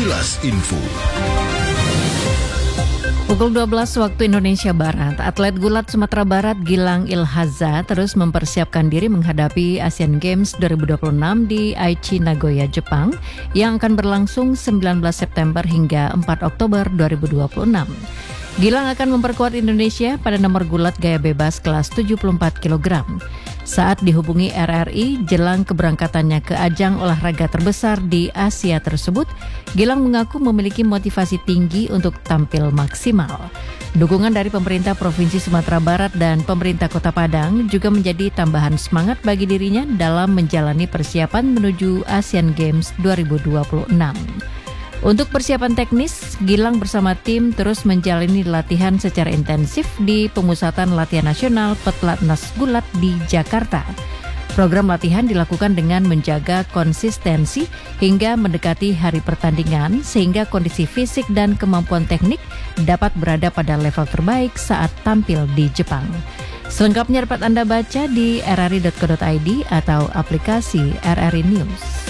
Kilas Info. Pukul 12 waktu Indonesia Barat, atlet gulat Sumatera Barat Gilang Ilhaza terus mempersiapkan diri menghadapi Asian Games 2026 di Aichi, Nagoya, Jepang yang akan berlangsung 19 September hingga 4 Oktober 2026. Gilang akan memperkuat Indonesia pada nomor gulat gaya bebas kelas 74 kg. Saat dihubungi RRI jelang keberangkatannya ke ajang olahraga terbesar di Asia tersebut, Gilang mengaku memiliki motivasi tinggi untuk tampil maksimal. Dukungan dari pemerintah Provinsi Sumatera Barat dan pemerintah Kota Padang juga menjadi tambahan semangat bagi dirinya dalam menjalani persiapan menuju Asian Games 2026. Untuk persiapan teknis, Gilang bersama tim terus menjalani latihan secara intensif di Pemusatan Latihan Nasional Pelatnas Gulat di Jakarta. Program latihan dilakukan dengan menjaga konsistensi hingga mendekati hari pertandingan sehingga kondisi fisik dan kemampuan teknik dapat berada pada level terbaik saat tampil di Jepang. Selengkapnya dapat Anda baca di rri.co.id atau aplikasi RRI News.